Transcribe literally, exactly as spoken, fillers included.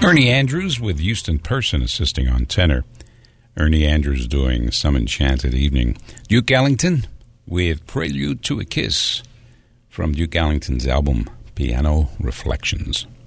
Ernie Andrews with Houston Person assisting on tenor. Ernie Andrews doing Some Enchanted Evening. Duke Ellington with Prelude to a Kiss from Duke Ellington's album Piano Reflections.